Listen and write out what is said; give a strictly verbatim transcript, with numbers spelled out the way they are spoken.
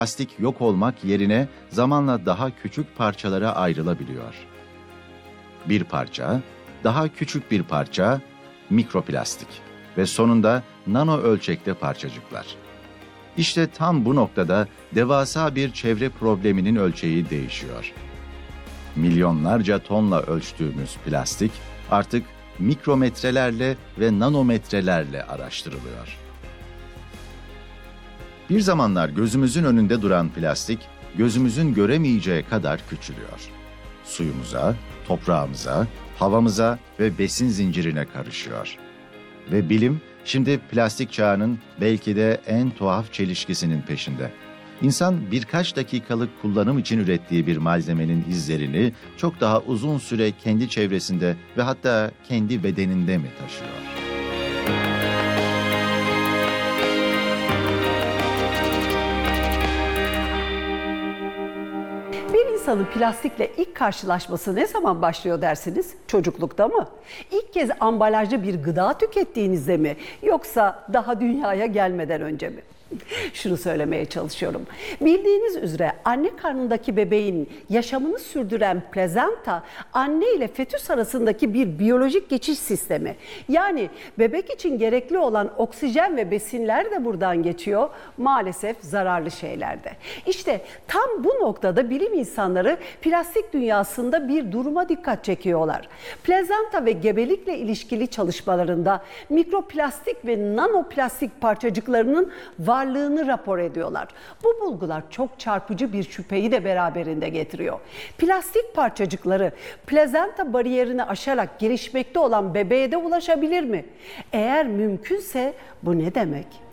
Plastik yok olmak yerine zamanla daha küçük parçalara ayrılabiliyor. Bir parça, daha küçük bir parça, mikroplastik ve sonunda nano ölçekte parçacıklar. İşte tam bu noktada devasa bir çevre probleminin ölçeği değişiyor. Milyonlarca tonla ölçtüğümüz plastik artık mikrometrelerle ve nanometrelerle araştırılıyor. Bir zamanlar gözümüzün önünde duran plastik, gözümüzün göremeyeceği kadar küçülüyor. Suyumuza, toprağımıza, havamıza ve besin zincirine karışıyor. Ve bilim, şimdi plastik çağının belki de en tuhaf çelişkisinin peşinde. İnsan birkaç dakikalık kullanım için ürettiği bir malzemenin izlerini çok daha uzun süre kendi çevresinde ve hatta kendi bedeninde mi taşıyor? Bir insanın plastikle ilk karşılaşması ne zaman başlıyor dersiniz? Çocuklukta mı? İlk kez ambalajlı bir gıda tükettiğinizde mi? Yoksa daha dünyaya gelmeden önce mi? Şunu söylemeye çalışıyorum. Bildiğiniz üzere anne karnındaki bebeğin yaşamını sürdüren plazenta, anne ile fetüs arasındaki bir biyolojik geçiş sistemi. Yani bebek için gerekli olan oksijen ve besinler de buradan geçiyor. Maalesef zararlı şeyler de. İşte tam bu noktada bilim insanları plastik dünyasında bir duruma dikkat çekiyorlar. Plazenta ve gebelikle ilişkili çalışmalarında mikroplastik ve nanoplastik parçacıklarının var varlığını rapor ediyorlar. Bu bulgular çok çarpıcı bir şüpheyi de beraberinde getiriyor. Plastik parçacıkları plazenta bariyerini aşarak gelişmekte olan bebeğe de ulaşabilir mi? Eğer mümkünse bu ne demek?